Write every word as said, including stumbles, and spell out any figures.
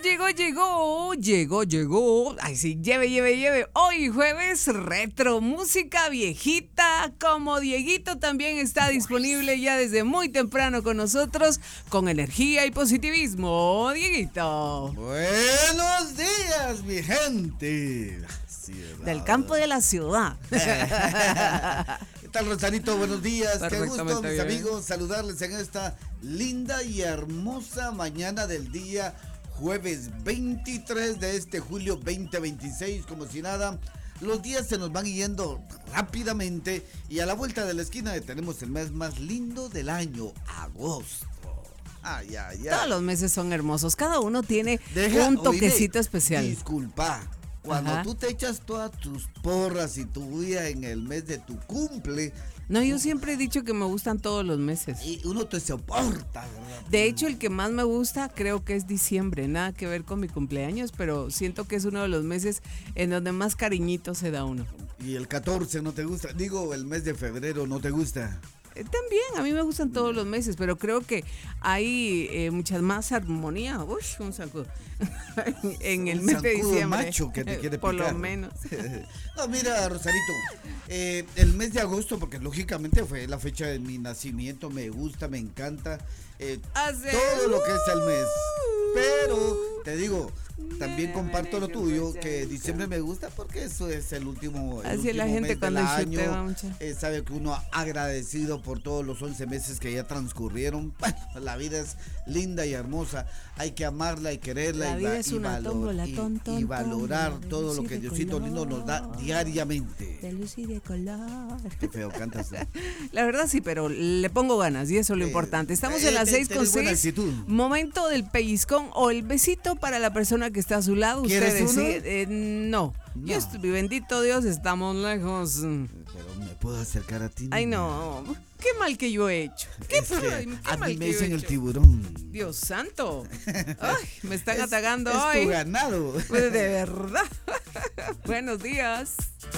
llegó, llegó, llegó, llegó. Ay, sí, lleve, lleve, lleve. Hoy jueves, retro, música viejita. Como Dieguito también está disponible ya desde muy temprano con nosotros, con energía y positivismo. Dieguito. Buenos días, mi gente. Sí, Del campo de la ciudad. ¿Qué tal, Rosarito? Buenos días. Qué gusto, mis bien. amigos, saludarles en esta linda y hermosa mañana del día jueves veintitrés de este julio veinte veintiséis. Como si nada, los días se nos van yendo rápidamente y a la vuelta de la esquina tenemos el mes más lindo del año, agosto. Ay, ay, ay. Todos los meses son hermosos. Cada uno tiene Deja, un toquecito oye, especial. Disculpa. Cuando Ajá. tú te echas todas tus porras y tu vida en el mes de tu cumple, No, yo siempre he dicho que me gustan todos los meses. y uno te soporta, ¿verdad? De hecho, el que más me gusta creo que es diciembre, nada que ver con mi cumpleaños, pero siento que es uno de los meses en donde más cariñito se da uno. Y el catorce no te gusta, digo, el mes de febrero no te gusta. Eh, También, a mí me gustan todos los meses, pero creo que hay eh, mucha más armonía. Uy, un sacudo. en el Un mes de zancudo diciembre. macho que te quiere Por picar. lo menos. No, mira, Rosarito, eh, el mes de agosto, porque lógicamente fue la fecha de mi nacimiento, me gusta, me encanta, eh, Hace- todo lo que es el mes. Pero, te digo, también comparto lo tuyo, que diciembre me gusta porque eso es el último, el Así es la último gente mes cuando del chutea, año. mucha. Eh, sabe que uno agradecido por todos los once meses que ya transcurrieron. Bueno, la vida es linda y hermosa, hay que amarla y quererla La y, vida va- es y una valor- tómbola, y- ton, y ton, valorar tómbola, todo de lo luz y que de Diosito lindo nos da color. diariamente. De luz y de color. Qué feo cantas. ¿No? La verdad sí, pero le pongo ganas y eso es lo Eh, importante. Estamos eh, en las te- seis con tenés buena seis. actitud. Momento del pellizcón o el besito para la persona que está a su lado. ¿Quieres Usted uno? decide. Eh, no. No. Yo estoy, bendito Dios, estamos lejos. Pero me puedo acercar a ti. Ay, niña? no. Qué mal que yo he hecho. Qué, Es que qué a mal mí me que yo he dicen el hecho. tiburón. Dios santo. Ay, me están Es- atacando es hoy. tu ganado. Pues de verdad. Buenos días.